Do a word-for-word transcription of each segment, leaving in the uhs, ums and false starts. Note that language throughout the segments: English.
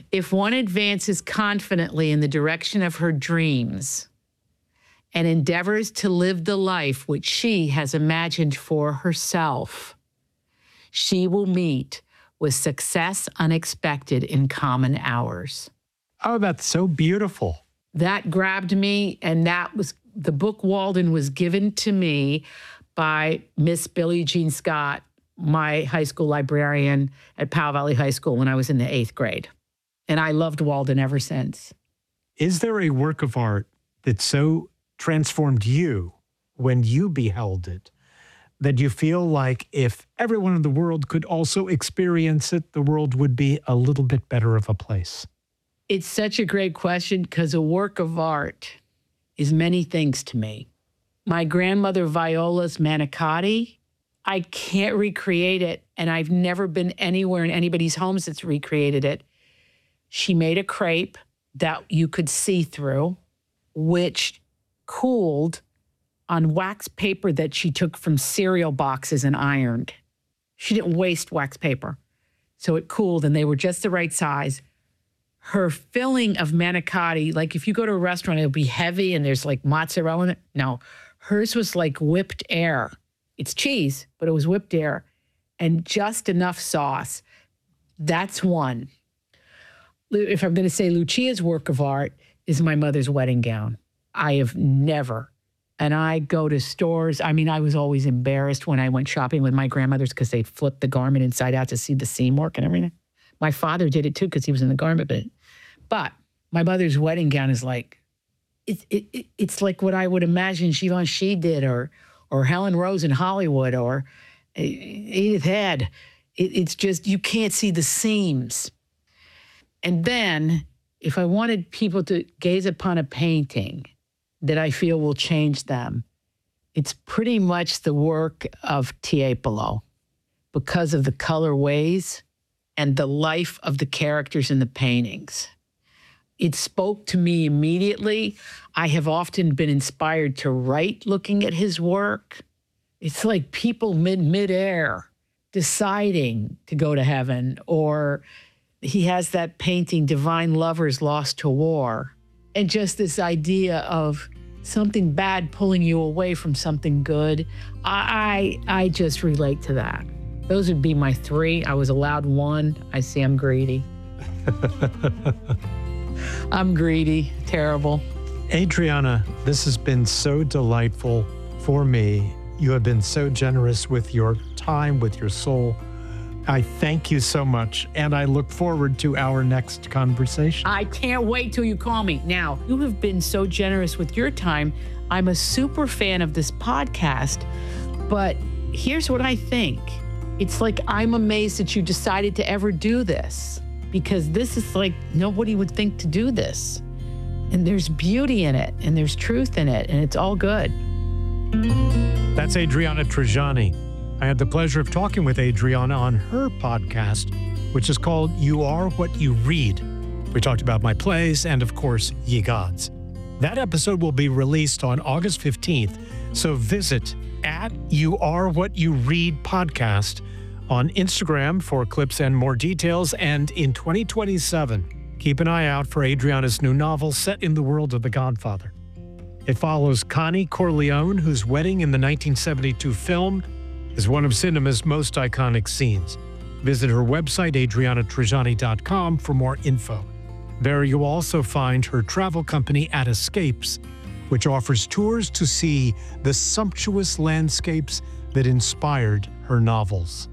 If one advances confidently in the direction of her dreams and endeavors to live the life which she has imagined for herself, she will meet with success unexpected in common hours. Oh, that's so beautiful. That grabbed me, and that was, the book Walden was given to me by Miss Billie Jean Scott, my high school librarian at Powell Valley High School when I was in the eighth grade. And I loved Walden ever since. Is there a work of art that so transformed you when you beheld it that you feel like if everyone in the world could also experience it, the world would be a little bit better of a place? It's such a great question because a work of art is many things to me. My grandmother Viola's manicotti, I can't recreate it, and I've never been anywhere in anybody's homes that's recreated it. She made a crepe that you could see through, which cooled on wax paper that she took from cereal boxes and ironed. She didn't waste wax paper. So it cooled, and they were just the right size. Her filling of manicotti, like if you go to a restaurant, it'll be heavy and there's like mozzarella in it. No, hers was like whipped air. It's cheese, but it was whipped air and just enough sauce. That's one. If I'm going to say Lucia's work of art is my mother's wedding gown. I have never, and I go to stores. I mean, I was always embarrassed when I went shopping with my grandmothers because they'd flip the garment inside out to see the seam work and everything. My father did it too because he was in the garment business. But my mother's wedding gown is like, it, it, it, it's like what I would imagine Givenchy did or or Helen Rose in Hollywood or Edith Head. It, it's just, you can't see the seams. And then if I wanted people to gaze upon a painting that I feel will change them, it's pretty much the work of Tiepolo because of the colorways and the life of the characters in the paintings. It spoke to me immediately. I have often been inspired to write looking at his work. It's like people mid midair deciding to go to heaven, or he has that painting, Divine Lovers Lost to War, and just this idea of something bad pulling you away from something good. I, I, I just relate to that. Those would be my three. I was allowed one. I see I'm greedy. I'm greedy. Terrible. Adriana, this has been so delightful for me. You have been so generous with your time, with your soul. I thank you so much, and I look forward to our next conversation. I can't wait till you call me. Now, you have been so generous with your time. I'm a super fan of this podcast, but here's what I think. It's like I'm amazed that you decided to ever do this, because this is like nobody would think to do this. And there's beauty in it, and there's truth in it, and it's all good. That's Adriana Trigiani. I had the pleasure of talking with Adriana on her podcast, which is called You Are What You Read. We talked about my plays and, of course, Ye Gods. That episode will be released on August fifteenth, so visit at You Are What You Read podcast on Instagram for clips and more details. And in twenty twenty-seven, keep an eye out for Adriana's new novel set in the world of The Godfather. It follows Connie Corleone, whose wedding in the nineteen seventy-two film is one of cinema's most iconic scenes. Visit her website, adriana trigiani dot com, for more info. There you'll also find her travel company, At Escapes, which offers tours to see the sumptuous landscapes that inspired her novels.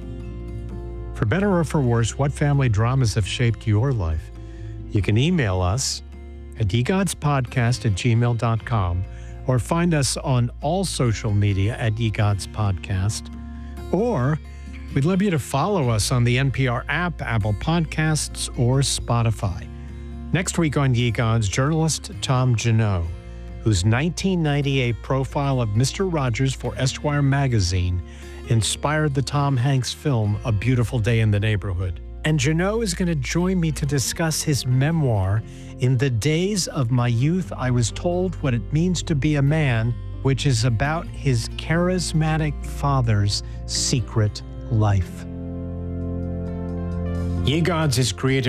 For better or for worse, what family dramas have shaped your life? You can email us at yegodspodcast at gmail dot com or find us on all social media at Ye Gods Podcast. Or we'd love you to follow us on the N P R app, Apple Podcasts, or Spotify. Next week on Ye Gods, journalist Tom Janot, whose nineteen ninety-eight profile of Mister Rogers for Esquire magazine inspired the Tom Hanks film A Beautiful Day in the Neighborhood. And Janot is going to join me to discuss his memoir, In the Days of My Youth, I Was Told What It Means to Be a Man, which is about his charismatic father's secret life. Ye Gods is created